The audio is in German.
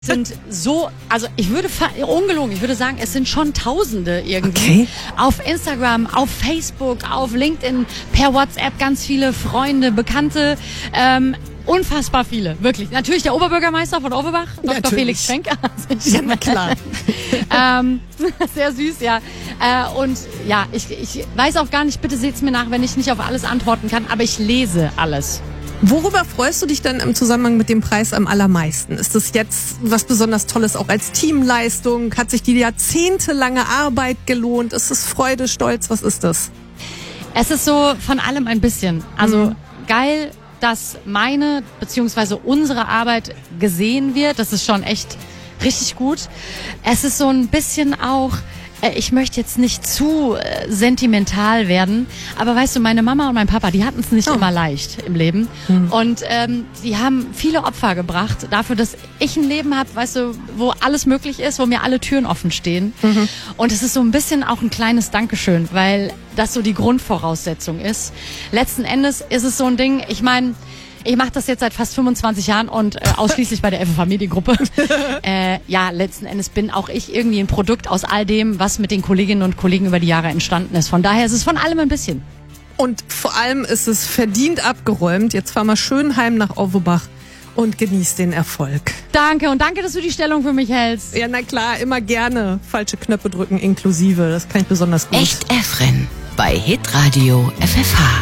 Sind so, also ungelogen, ich würde sagen, es sind schon Tausende irgendwie. Okay. Auf Instagram, auf Facebook, auf LinkedIn, per WhatsApp ganz viele Freunde, Bekannte, unfassbar viele, wirklich. Natürlich der Oberbürgermeister von Overbach, Dr. Natürlich. Felix Schenker. Ja, na klar. Sehr süß, ja. Und ja, ich weiß auch gar nicht, bitte seht's mir nach, wenn ich nicht auf alles antworten kann, aber ich lese alles. Worüber freust du dich dann im Zusammenhang mit dem Preis am allermeisten? Ist das jetzt was besonders Tolles auch als Teamleistung? Hat sich die jahrzehntelange Arbeit gelohnt? Ist es Freude, Stolz? Was ist das? Es ist so von allem ein bisschen. Also geil, dass meine bzw. unsere Arbeit gesehen wird. Das ist schon echt richtig gut. Es ist so ein bisschen auch, ich möchte jetzt nicht zu sentimental werden, aber weißt du, meine Mama und mein Papa, die hatten es nicht immer leicht im Leben. Und die haben viele Opfer gebracht dafür, dass ich ein Leben habe, weißt du, wo alles möglich ist, wo mir alle Türen offen stehen. Und es ist so ein bisschen auch ein kleines Dankeschön, weil das so die Grundvoraussetzung ist. Letzten Endes ist es so ein Ding, ich meine, ich mache das jetzt seit fast 25 Jahren und ausschließlich bei der Familiengruppe. Ja, letzten Endes bin auch ich irgendwie ein Produkt aus all dem, was mit den Kolleginnen und Kollegen über die Jahre entstanden ist. Von daher ist es von allem ein bisschen. Und vor allem ist es verdient abgeräumt. Jetzt fahr mal schön heim nach Overbach und genieß den Erfolg. Danke und danke, dass du die Stellung für mich hältst. Ja, na klar, immer gerne. Falsche Knöpfe drücken inklusive. Das kann ich besonders gut. Echt Efren bei Hitradio FFH.